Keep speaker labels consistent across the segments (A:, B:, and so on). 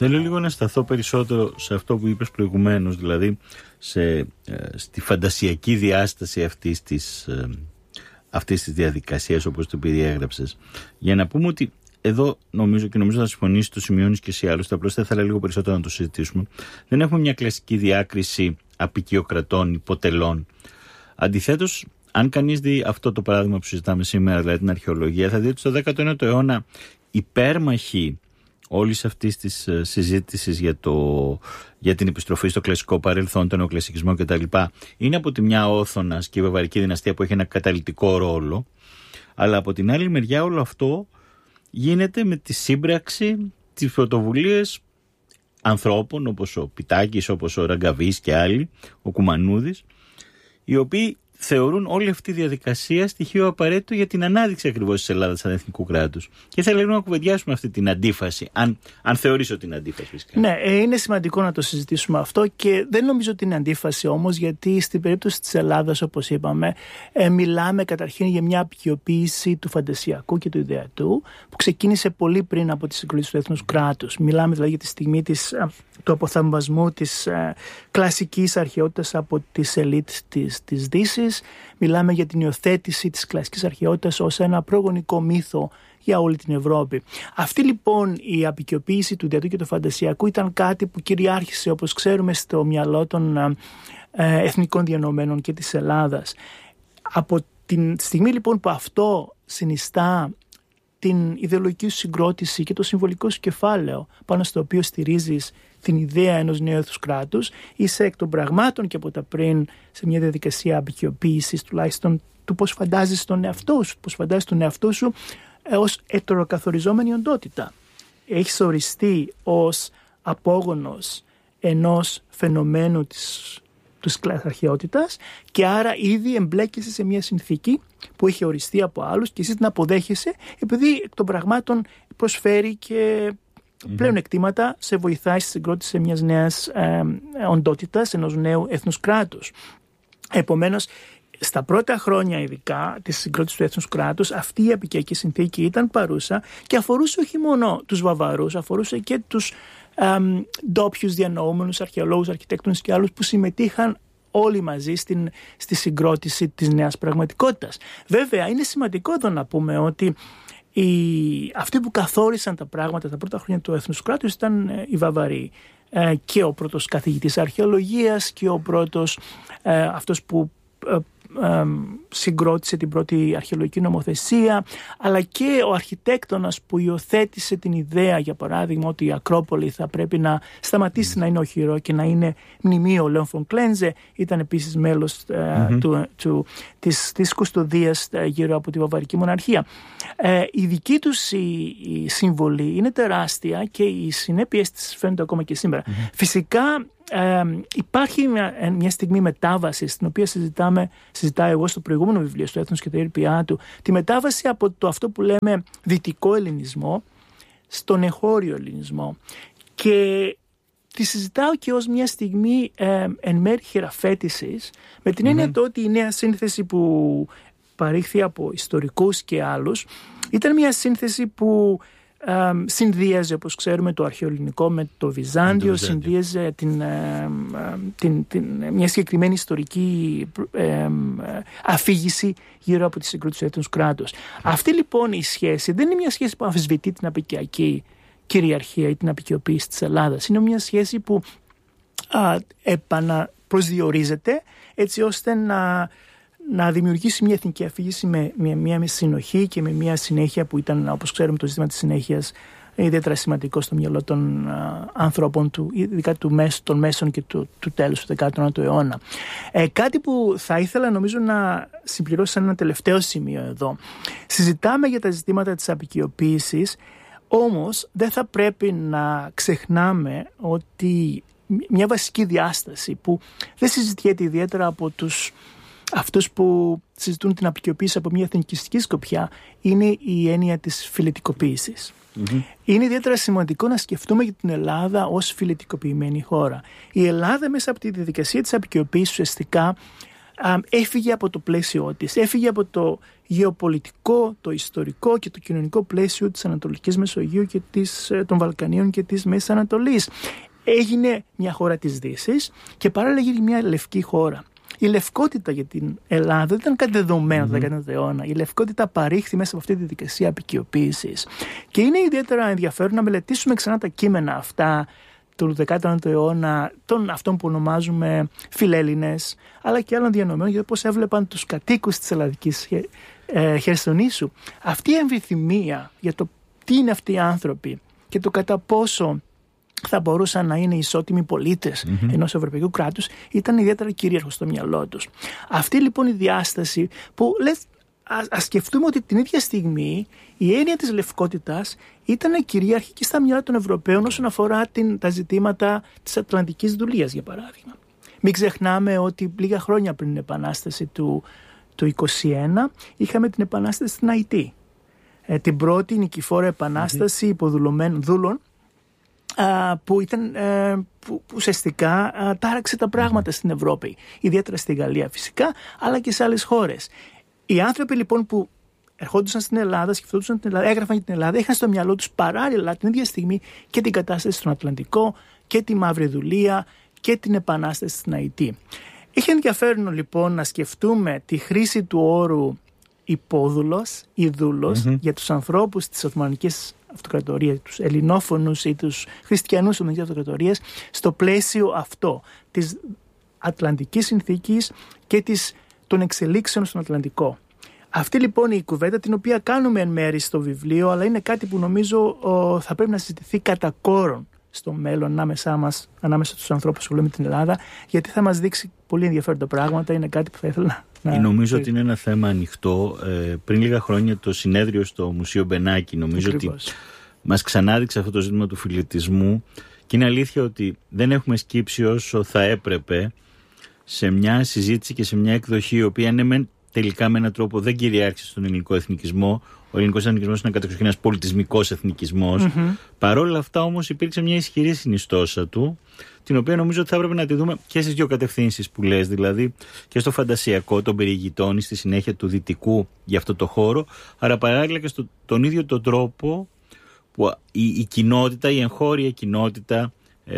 A: Θέλω λίγο να σταθώ περισσότερο σε αυτό που είπες προηγουμένως, δηλαδή στη φαντασιακή διάσταση αυτής της διαδικασίας, όπως το περιέγραψες. Για να πούμε ότι εδώ νομίζω θα συμφωνήσεις, το σημειώνεις και εσύ άλλωστε, απλώς θα ήθελα λίγο περισσότερο να το συζητήσουμε. Δεν έχουμε μια κλασική διάκριση απικιοκρατών, υποτελών. Αντιθέτως, αν κανείς δει αυτό το παράδειγμα που συζητάμε σήμερα, δηλαδή την αρχαιολογία, θα δει ότι στο 19ο αιώνα υπέρμαχοι όλης αυτής της συζήτησης για την επιστροφή στο κλασικό παρελθόν, τον νεοκλασικισμό κτλ. Είναι από τη μια Όθωνας και η Βαβαρική δυναστεία που έχει ένα καταλυτικό ρόλο, αλλά από την άλλη μεριά όλο αυτό γίνεται με τη σύμπραξη, τις πρωτοβουλίες ανθρώπων όπως ο Πιτάκης, όπως ο Ραγκαβής και άλλοι, ο Κουμανούδης, οι οποίοι θεωρούν όλη αυτή τη διαδικασία στοιχείο απαραίτητο για την ανάδειξη ακριβώς της Ελλάδας σαν εθνικού κράτους. Και θέλω να κουβεντιάσουμε αυτή την αντίφαση, αν θεωρήσω την αντίφαση φυσικά.
B: Ναι, είναι σημαντικό να το συζητήσουμε αυτό και δεν νομίζω ότι είναι αντίφαση όμως, γιατί στην περίπτωση της Ελλάδας, όπως είπαμε, μιλάμε καταρχήν για μια απεικιοποίηση του φαντασιακού και του ιδεατού που ξεκίνησε πολύ πριν από τη συγκρότηση του έθνους κράτους. Μιλάμε δηλαδή για τη στιγμή του αποθαυμασμού της κλασικής αρχαιότητας από τις ελίτ της Δύσης. Μιλάμε για την υιοθέτηση της κλασικής αρχαιότητας ως ένα προγονικό μύθο για όλη την Ευρώπη. Αυτή λοιπόν η απεικιοποίηση του ιδεατού και του φαντασιακού ήταν κάτι που κυριάρχησε, όπως ξέρουμε, στο μυαλό των εθνικών διανομένων και της Ελλάδας. Από τη στιγμή λοιπόν που αυτό συνιστά την ιδεολογική σου συγκρότηση και το συμβολικό σου κεφάλαιο πάνω στο οποίο στηρίζεις την ιδέα ενός νέου έθνους κράτους, είσαι εκ των πραγμάτων και από τα πριν σε μια διαδικασία απεικιοποίησης τουλάχιστον του πώς φαντάζεσαι τον εαυτό σου, πώς φαντάζεσαι τον εαυτό σου ως ετεροκαθοριζόμενη οντότητα. Έχεις οριστεί ως απόγονος ενός φαινομένου της αρχαιότητας και άρα ήδη εμπλέκεσαι σε μια συνθήκη που έχει οριστεί από άλλους και εσύ την αποδέχεσαι, επειδή εκ των πραγμάτων προσφέρει και πλέον εκτίματα, σε βοηθάει στη συγκρότηση μιας νέας οντότητας, ενός νέου έθνους κράτους. Επομένως, στα πρώτα χρόνια ειδικά της συγκρότησης του έθνους κράτους, αυτή η απικιακή συνθήκη ήταν παρούσα και αφορούσε όχι μόνο τους Βαβαρούς, αφορούσε και τους ντόπιους διανοούμενους, αρχαιολόγους, αρχιτέκτονες και άλλους που συμμετείχαν όλοι μαζί στη συγκρότηση της νέας πραγματικότητας. Βέβαια, είναι σημαντικό εδώ να πούμε ότι αυτοί που καθόρισαν τα πράγματα τα πρώτα χρόνια του έθνους κράτους ήταν οι Βαβαροί. Και ο πρώτος καθηγητής αρχαιολογίας και ο πρώτος αυτός που συγκρότησε την πρώτη αρχαιολογική νομοθεσία, αλλά και ο αρχιτέκτονας που υιοθέτησε την ιδέα, για παράδειγμα, ότι η Ακρόπολη θα πρέπει να σταματήσει να είναι οχυρό και να είναι μνημείο. Ο Λέον φον Κλένζε ήταν επίσης μέλος της κουστοδίας γύρω από τη Βαβαρική Μοναρχία. Η δική τους η συμβολή είναι τεράστια και οι συνέπειες της φαίνονται ακόμα και σήμερα. Φυσικά υπάρχει μια στιγμή μετάβασης, την οποία συζητάω εγώ στο προηγούμενο βιβλίο, στο Έθνος και τα ήρπιά του, τη μετάβαση από αυτό που λέμε δυτικό ελληνισμό στον εχώριο ελληνισμό, και τη συζητάω και ως μια στιγμή εν μέρει χειραφέτησης, με την έννοια το ότι η νέα σύνθεση που παρήχθη από ιστορικούς και άλλους ήταν μια σύνθεση που συνδύαζε, όπως ξέρουμε, το αρχαιοελληνικό με το Βυζάντιο, συνδύαζε μια συγκεκριμένη ιστορική αφήγηση γύρω από τη συγκρότηση του έθνους κράτους. Αυτή λοιπόν η σχέση δεν είναι μια σχέση που αμφισβητεί την απικιακή κυριαρχία ή την απικιοποίηση της Ελλάδας. Είναι μια σχέση που επαναπροσδιορίζεται έτσι ώστε να δημιουργήσει μια εθνική αφήγηση με μια συνοχή και με μια συνέχεια που ήταν, όπως ξέρουμε, το ζήτημα της συνέχειας ιδιαίτερα σημαντικό στο μυαλό των ανθρώπων ειδικά των μέσων και του τέλους του 19ου αιώνα. Κάτι που θα ήθελα νομίζω να συμπληρώσω ένα τελευταίο σημείο εδώ. Συζητάμε για τα ζητήματα της απικιοποίησης, όμως δεν θα πρέπει να ξεχνάμε ότι μια βασική διάσταση που δεν συζητιέται ιδιαίτερα από αυτούς που συζητούν την απικιοποίηση από μια εθνικιστική σκοπιά είναι η έννοια της φιλετικοποίησης. Είναι ιδιαίτερα σημαντικό να σκεφτούμε για την Ελλάδα ως φιλετικοποιημένη χώρα. Η Ελλάδα μέσα από τη διαδικασία της απικιοποίησης ουσιαστικά έφυγε από το πλαίσιο της, έφυγε από το γεωπολιτικό, το ιστορικό και το κοινωνικό πλαίσιο της Ανατολικής Μεσογείου και των Βαλκανίων και της Μέσης Ανατολής. Έγινε μια χώρα της Δύσης και παράλληλα έγινε μια λευκή χώρα. Η λευκότητα για την Ελλάδα δεν ήταν κάτι δεδομένο τον 19ο αιώνα. Η λευκότητα παρήχθη μέσα από αυτή τη διαδικασία αποικιοποίησης. Και είναι ιδιαίτερα ενδιαφέρον να μελετήσουμε ξανά τα κείμενα αυτά του 19ου αιώνα, αυτών που ονομάζουμε φιλέλληνες, αλλά και άλλων διανομένων, για πώς έβλεπαν τους κατοίκους της Ελλαδικής Χερσονήσου. Αυτή η αμφιθυμία για το τι είναι αυτοί οι άνθρωποι και το κατά πόσο θα μπορούσαν να είναι ισότιμοι πολίτες ενός ευρωπαϊκού κράτους ήταν ιδιαίτερα κυρίαρχο στο μυαλό τους. Αυτή λοιπόν η διάσταση που ας σκεφτούμε ότι την ίδια στιγμή η έννοια της λευκότητας ήταν κυρίαρχη και στα μυαλά των Ευρωπαίων όσον αφορά τα ζητήματα της Ατλαντικής δουλείας, για παράδειγμα. Μην ξεχνάμε ότι λίγα χρόνια πριν την Επανάσταση του 1921 είχαμε την Επανάσταση στην Αϊτή. Την πρώτη νικηφόρα επανάσταση υποδουλωμένων δούλων που ουσιαστικά τάραξε τα πράγματα στην Ευρώπη, ιδιαίτερα στη Γαλλία φυσικά, αλλά και σε άλλες χώρες. Οι άνθρωποι λοιπόν που ερχόντουσαν στην Ελλάδα, σκεφτόντουσαν την Ελλάδα, έγραφαν για την Ελλάδα, είχαν στο μυαλό τους παράλληλα την ίδια στιγμή και την κατάσταση στον Ατλαντικό και τη μαύρη δουλεία και την επανάσταση στην Αϊτή. Είχε ενδιαφέρον λοιπόν να σκεφτούμε τη χρήση του όρου υπόδουλος ή δούλος για τους ανθρώπους της Οθωμανικής Αυτοκρατορίας, τους ελληνόφωνους ή τους χριστιανούς της Οθωμανικής Αυτοκρατορίας, στο πλαίσιο αυτό της Ατλαντικής Συνθήκης και των εξελίξεων στον Ατλαντικό. Αυτή λοιπόν η κουβέντα, την οποία κάνουμε εν μέρη στο βιβλίο, αλλά είναι κάτι που νομίζω θα πρέπει να συζητηθεί κατά κόρον στο μέλλον ανάμεσα στους ανθρώπους που λέμε την Ελλάδα, γιατί θα μας δείξει πολύ ενδιαφέροντα πράγματα. Είναι κάτι που θα ήθελα να...
A: Νομίζω ότι είναι ένα θέμα ανοιχτό. Πριν λίγα χρόνια το συνέδριο στο Μουσείο Μπενάκη νομίζω
B: Ακριβώς.
A: ότι μας ξανάδειξε αυτό το ζήτημα του φιλετισμού, και είναι αλήθεια ότι δεν έχουμε σκύψει όσο θα έπρεπε σε μια συζήτηση και σε μια εκδοχή η οποία τελικά με έναν τρόπο δεν κυριάρχησε στον ελληνικό εθνικισμό. Ο ελληνικός εθνικισμός είναι κατεξοχήν ένας πολιτισμικός εθνικισμός. Παρόλα αυτά όμως υπήρξε μια ισχυρή συνιστόσα του, την οποία νομίζω ότι θα έπρεπε να τη δούμε και στις δύο κατευθύνσεις που λες, δηλαδή και στο φαντασιακό των περιηγητών ή στη συνέχεια του δυτικού για αυτό το χώρο, αλλά παράλληλα και τον ίδιο τον τρόπο που η κοινότητα, η εγχώρια κοινότητα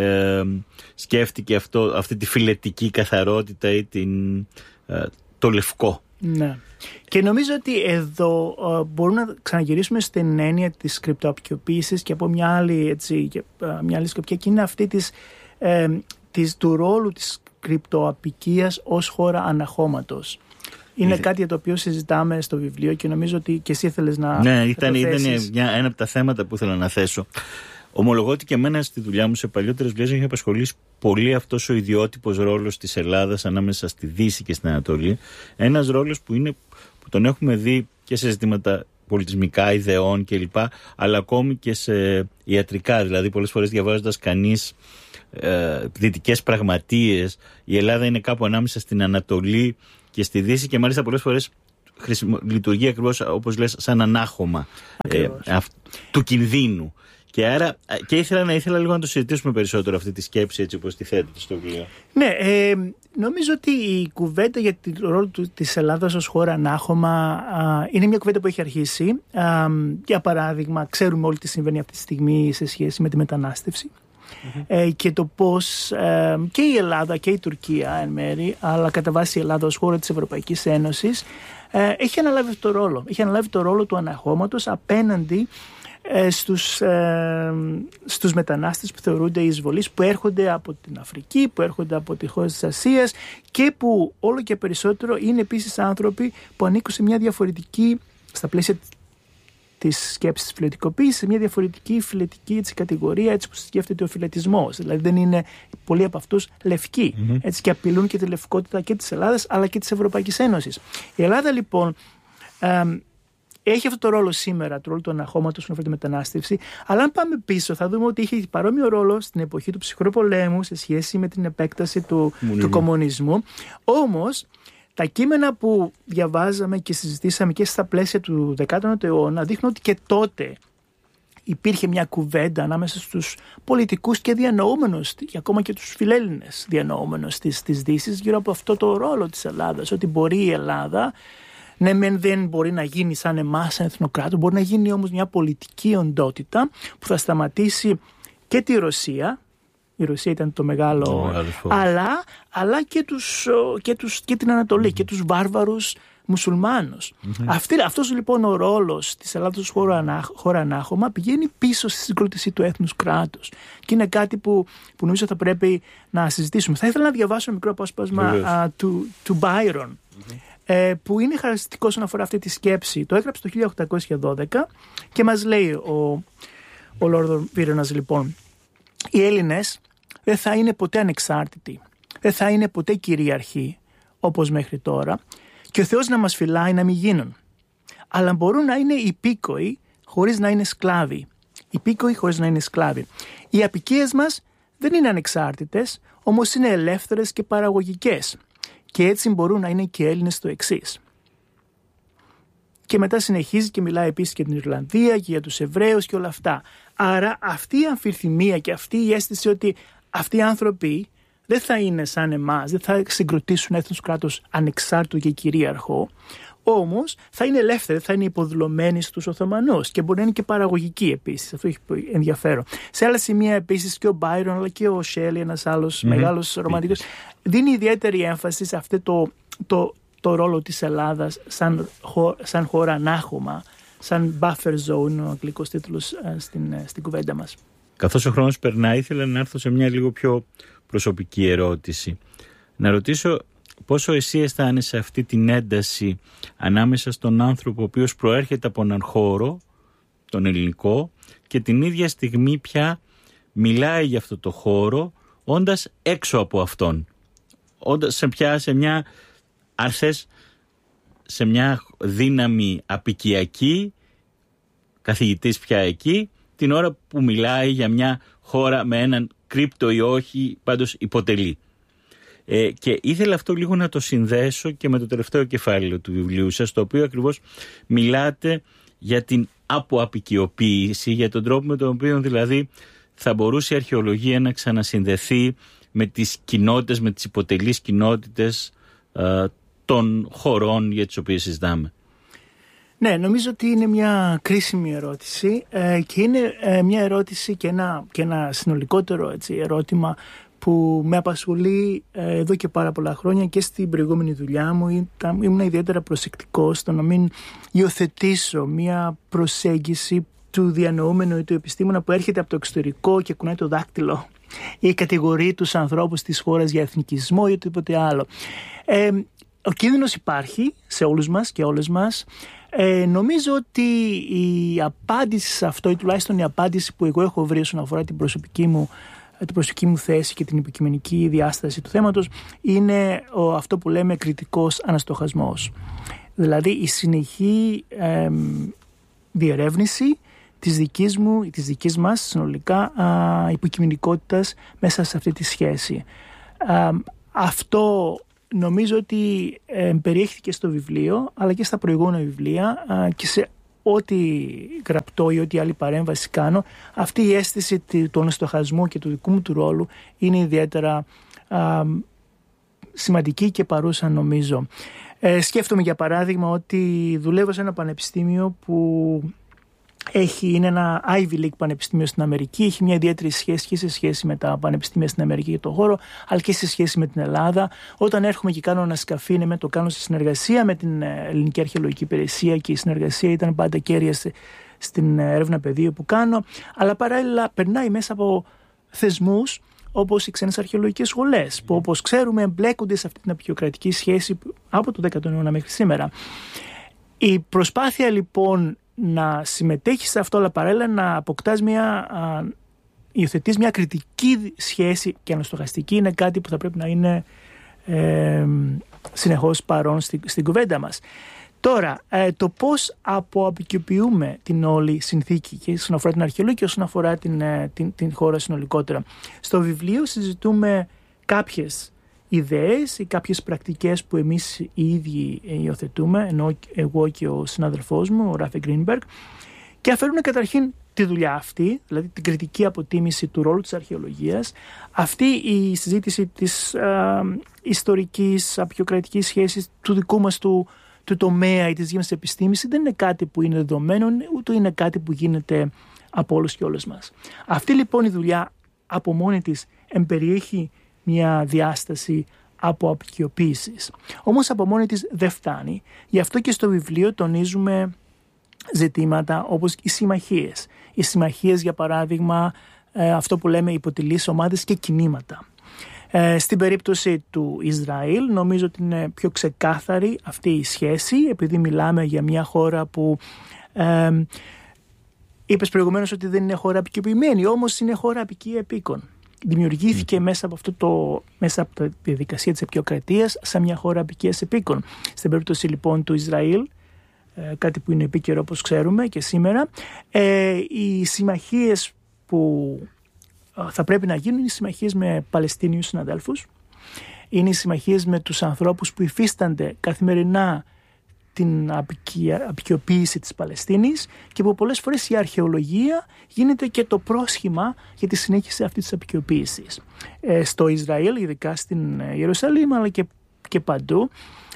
A: σκέφτηκε αυτή τη φιλετική καθαρότητα ή το λευκό.
B: Ναι. Και νομίζω ότι εδώ μπορούμε να ξαναγυρίσουμε στην έννοια της κρυπτοαπικιοποίησης και από μια άλλη σκοπιά, και είναι αυτή του ρόλου της κρυπτοαπικίας ως χώρα αναχώματος. Είναι κάτι για το οποίο συζητάμε στο βιβλίο και νομίζω ότι και εσύ ήθελες να...
A: Ναι, ήταν ένα από τα θέματα που ήθελα να θέσω. Ομολογώ ότι και εμένα στη δουλειά μου σε παλιότερες δουλειές έχει απασχολήσει πολύ αυτός ο ιδιότυπος ρόλος της Ελλάδας ανάμεσα στη Δύση και στην Ανατολή. Ένας ρόλος που τον έχουμε δει και σε ζητήματα πολιτισμικά, ιδεών κλπ. Αλλά ακόμη και σε ιατρικά. Δηλαδή, πολλές φορές διαβάζοντας κανείς δυτικές πραγματείες, η Ελλάδα είναι κάπου ανάμεσα στην Ανατολή και στη Δύση, και μάλιστα πολλές φορές λειτουργεί ακριβώς όπως λες σαν ανάχωμα του κινδύνου. Και άρα και ήθελα λίγο να το συζητήσουμε περισσότερο αυτή τη σκέψη, έτσι όπως τη θέτετε στο βιβλίο.
B: Ναι, νομίζω ότι η κουβέντα για τον ρόλο της Ελλάδας ως χώρα ανάχωμα είναι μια κουβέντα που έχει αρχίσει. Για παράδειγμα, ξέρουμε όλοι τι συμβαίνει αυτή τη στιγμή σε σχέση με τη μετανάστευση και το πώς και η Ελλάδα και η Τουρκία εν μέρη, αλλά κατά βάση η Ελλάδα ως χώρα της Ευρωπαϊκής Ένωσης, έχει αναλάβει αυτό το ρόλο. Έχει αναλάβει το ρόλο του αναχώματος απέναντι στους μετανάστες που θεωρούνται εισβολείς, που έρχονται από την Αφρική, που έρχονται από τη χώρα της Ασίας και που όλο και περισσότερο είναι επίσης άνθρωποι που ανήκουν σε μια διαφορετική, στα πλαίσια της σκέψης της φιλετικοποίησης, σε μια διαφορετική φιλετική κατηγορία, έτσι που σκέφτεται ο φιλετισμός. Δηλαδή δεν είναι πολλοί από αυτούς λευκοί, έτσι, και απειλούν και τη λευκότητα και της Ελλάδας αλλά και της Ευρωπαϊκής Ένωσης. Η Ελλάδα λοιπόν έχει αυτό το ρόλο σήμερα, το ρόλο του αναχώματος που αφορά τη μετανάστευση, αλλά αν πάμε πίσω θα δούμε ότι είχε παρόμοιο ρόλο στην εποχή του ψυχρού πολέμου σε σχέση με την επέκταση του κομμουνισμού. Όμως τα κείμενα που διαβάζαμε και συζητήσαμε και στα πλαίσια του 19ου αιώνα δείχνουν ότι και τότε υπήρχε μια κουβέντα ανάμεσα στους πολιτικούς και διανοούμενους, και ακόμα και τους φιλέλληνες διανοούμενους της Δύσης, γύρω από αυτό το ρόλο της Ελλάδας, ότι μπορεί η Ελλάδα Ναι, μεν δεν μπορεί να γίνει σαν εμάς, σαν εθνοκράτο, μπορεί να γίνει όμως μια πολιτική οντότητα που θα σταματήσει και τη Ρωσία. Η Ρωσία ήταν το μεγάλο, αλλά και την Ανατολή, και τους βάρβαρους μουσουλμάνους. Αυτός λοιπόν ο ρόλος της Ελλάδος χώρα ανάχωμα πηγαίνει πίσω στη συγκρότηση του έθνους κράτους. Και είναι κάτι που νομίζω θα πρέπει να συζητήσουμε. Θα ήθελα να διαβάσω ένα μικρό απόσπασμα του Byron, που είναι χαρακτηριστικό όσον αφορά αυτή τη σκέψη. Το έγραψε το 1812 και μας λέει ο Λόρδος Βίρονας, λοιπόν: οι Έλληνες δεν θα είναι ποτέ ανεξάρτητοι, δεν θα είναι ποτέ κυρίαρχοι όπως μέχρι τώρα, και ο Θεός να μας φυλάει να μην γίνουν. Αλλά μπορούν να είναι υπήκοοι χωρίς να είναι σκλάβοι. Υπήκοοι χωρίς να είναι σκλάβοι. Οι αποικίες μας δεν είναι ανεξάρτητες, όμως είναι ελεύθερες και παραγωγικές. Και έτσι μπορούν να είναι και Έλληνες το εξής. Και μετά συνεχίζει και μιλάει επίσης και την Ιρλανδία και για τους Εβραίους και όλα αυτά. Άρα αυτή η αμφιθυμία και αυτή η αίσθηση ότι αυτοί οι άνθρωποι δεν θα είναι σαν εμάς, δεν θα συγκροτήσουν έθνος κράτος ανεξάρτητο και κυρίαρχο, όμως θα είναι ελεύθεροι, θα είναι υποδουλωμένοι στους Οθωμανούς και μπορεί να είναι και παραγωγικοί επίσης. Αυτό έχει ενδιαφέρον. Σε άλλα σημεία επίσης και ο Μπάιρον αλλά και ο Σέλι, ένας άλλος μεγάλος ρομαντικός, δίνει ιδιαίτερη έμφαση σε αυτό το ρόλο της Ελλάδας σαν χώρα ανάχωμα, σαν buffer zone, ο αγγλικός τίτλος στην κουβέντα μας.
A: Καθώς ο χρόνος περνάει, ήθελα να έρθω σε μια λίγο πιο προσωπική ερώτηση. Να ρωτήσω πόσο εσύ αισθάνεσαι αυτή την ένταση ανάμεσα στον άνθρωπο ο οποίος προέρχεται από έναν χώρο, τον ελληνικό, και την ίδια στιγμή πια μιλάει για αυτό το χώρο όντας έξω από αυτόν. Όντας σε μια, αν θες, σε μια δύναμη απικιακή, καθηγητής πια εκεί, την ώρα που μιλάει για μια χώρα με έναν κρύπτο ή όχι, πάντως υποτελεί. Και ήθελα αυτό λίγο να το συνδέσω και με το τελευταίο κεφάλαιο του βιβλίου σας, το οποίο ακριβώς μιλάτε για την αποαπικιοποίηση, για τον τρόπο με τον οποίο δηλαδή θα μπορούσε η αρχαιολογία να ξανασυνδεθεί με τις κοινότητες, με τις υποτελείς κοινότητες των χωρών για τις οποίες συζητάμε.
B: Ναι, νομίζω ότι είναι μια κρίσιμη ερώτηση και είναι μια ερώτηση και ένα συνολικότερο ερώτημα που με απασχολεί εδώ και πάρα πολλά χρόνια και στην προηγούμενη δουλειά μου. Ήμουν ιδιαίτερα προσεκτικός στο να μην υιοθετήσω μια προσέγγιση του διανοούμενου ή του επιστήμονα που έρχεται από το εξωτερικό και κουνάει το δάκτυλο ή κατηγορεί τους ανθρώπους της χώρας για εθνικισμό ή οτιδήποτε άλλο. Ο κίνδυνος υπάρχει σε όλους μας και όλες μας. Νομίζω ότι η απάντηση σε αυτό, ή τουλάχιστον η απάντηση που εγώ έχω βρει όσον αφορά την προσωπική μου θέση και την υποκειμενική διάσταση του θέματος, είναι αυτό που λέμε κριτικός αναστοχασμός. Δηλαδή η συνεχή διερεύνηση της δικής μας συνολικά υποκειμενικότητας μέσα σε αυτή τη σχέση. Αυτό νομίζω ότι περιέχθηκε στο βιβλίο αλλά και στα προηγούμενα βιβλία και σε ό,τι γραπτό ή ό,τι άλλη παρέμβαση κάνω. Αυτή η αίσθηση του αναστοχασμού και του δικού μου του ρόλου είναι ιδιαίτερα σημαντική και παρούσα, νομίζω. Σκέφτομαι για παράδειγμα ότι δουλεύω σε ένα πανεπιστήμιο που είναι ένα Ivy League πανεπιστήμιο στην Αμερική. Έχει μια ιδιαίτερη σχέση και σε σχέση με τα πανεπιστήμια στην Αμερική και τον χώρο, αλλά και σε σχέση με την Ελλάδα. Όταν έρχομαι και κάνω ένα σκαφί, το κάνω σε συνεργασία με την Ελληνική Αρχαιολογική Υπηρεσία και η συνεργασία ήταν πάντα κέρια στην έρευνα πεδίου που κάνω. Αλλά παράλληλα περνάει μέσα από θεσμούς όπως οι ξένες αρχαιολογικές σχολές, που όπως ξέρουμε εμπλέκονται σε αυτή την απεικιοκρατική σχέση από το 10ο αιώνα μέχρι σήμερα. Η προσπάθεια λοιπόν να συμμετέχεις σε αυτό, αλλά παράλληλα να αποκτάς υιοθετείς μια κριτική σχέση και αναστοχαστική, είναι κάτι που θα πρέπει να είναι συνεχώς παρόν στην κουβέντα μας. Τώρα, το πώς αποαπικιοποιούμε την όλη συνθήκη και όσον αφορά την αρχαιολογία και όσον αφορά την χώρα συνολικότερα. Στο βιβλίο συζητούμε κάποιες ιδέες ή κάποιες πρακτικές που εμείς οι ίδιοι υιοθετούμε, ενώ εγώ και ο συνάδελφός μου, ο Ράφε Γκρίνμπεργκ, και αφαιρούν καταρχήν τη δουλειά αυτή, δηλαδή την κριτική αποτίμηση του ρόλου της αρχαιολογίας, αυτή η συζήτηση της ιστορικής απεικιοκρατικής σχέσης του δικού μας του του τομέα ή της γέμνης επιστήμης δεν είναι κάτι που είναι δεδομένο, ούτε είναι κάτι που γίνεται από όλους και όλες μας. Αυτή λοιπόν η δουλειά από μόνη της εμπεριέχει μια διάσταση από αποικιοποίησης. Όμως από μόνη της δεν φτάνει. Γι' αυτό και στο βιβλίο τονίζουμε ζητήματα όπως οι συμμαχίες. Οι συμμαχίες, για παράδειγμα, αυτό που λέμε υποτιλείς ομάδες και κινήματα. Στην περίπτωση του Ισραήλ νομίζω ότι είναι πιο ξεκάθαρη αυτή η σχέση, επειδή μιλάμε για μια χώρα που είπες προηγουμένως ότι δεν είναι χώρα αποικιοποιημένη, όμως είναι χώρα αποικία επίκων. Δημιουργήθηκε μέσα από τη διαδικασία της αποικιοκρατίας σαν μια χώρα αποικίας επίκων. Στην περίπτωση λοιπόν του Ισραήλ, κάτι που είναι επίκαιρο όπως ξέρουμε και σήμερα, οι συμμαχίες που θα πρέπει να γίνουν είναι οι συμμαχίες με Παλαιστίνιους συναδέλφους, είναι οι συμμαχίες με τους ανθρώπους που υφίστανται καθημερινά την αποικιοποίηση της Παλαιστίνης και που πολλές φορές η αρχαιολογία γίνεται και το πρόσχημα για τη συνέχιση αυτής της αποικιοποίησης. Στο Ισραήλ, ειδικά στην Ιερουσαλήμ αλλά και παντού,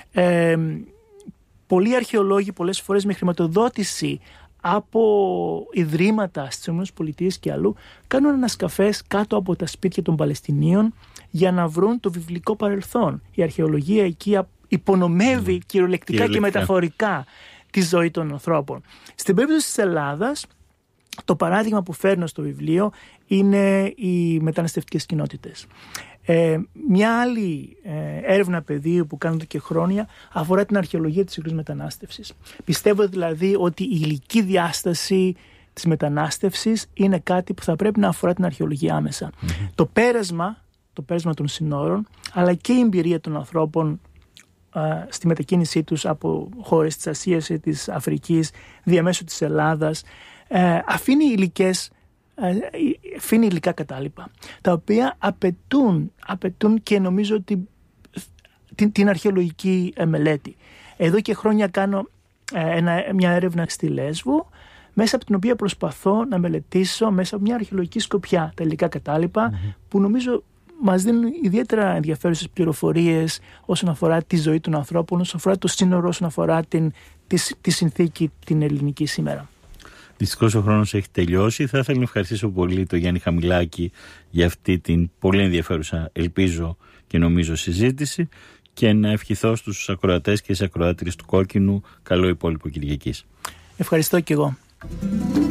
B: πολλοί αρχαιολόγοι πολλές φορές με χρηματοδότηση από ιδρύματα στις ΗΠΑ και αλλού κάνουν ανασκαφές κάτω από τα σπίτια των Παλαιστινίων για να βρουν το βιβλικό παρελθόν. Η αρχαιολογία εκεί υπονομεύει κυριολεκτικά και μεταφορικά τη ζωή των ανθρώπων. Στην περίπτωση της Ελλάδας, το παράδειγμα που φέρνω στο βιβλίο είναι οι μεταναστευτικές κοινότητες. Μια άλλη έρευνα πεδίου που κάνω και χρόνια αφορά την αρχαιολογία της υλικής μετανάστευσης. Πιστεύω δηλαδή ότι η υλική διάσταση της μετανάστευσης είναι κάτι που θα πρέπει να αφορά την αρχαιολογία άμεσα. Το πέρασμα των συνόρων, αλλά και η εμπειρία των ανθρώπων στη μετακίνησή τους από χώρες της Ασίας ή της Αφρικής διαμέσου της Ελλάδας αφήνει υλικά κατάλοιπα, τα οποία απαιτούν και νομίζω ότι την αρχαιολογική μελέτη. Εδώ και χρόνια κάνω μια έρευνα στη Λέσβο, μέσα από την οποία προσπαθώ να μελετήσω μέσα από μια αρχαιολογική σκοπιά τα υλικά κατάλοιπα, που νομίζω μας δίνουν ιδιαίτερα ενδιαφέρουσες πληροφορίες όσον αφορά τη ζωή των ανθρώπων, όσον αφορά το σύνορο, όσον αφορά τη συνθήκη την ελληνική σήμερα.
A: Δυστυχώς ο χρόνος έχει τελειώσει. Θα ήθελα να ευχαριστήσω πολύ τον Γιάννη Χαμηλάκη για αυτή την πολύ ενδιαφέρουσα, ελπίζω και νομίζω, συζήτηση και να ευχηθώ στους ακροατές και στις ακροάτριες του Κόκκινου καλό υπόλοιπο Κυριακής.
B: Ευχαριστώ και εγώ.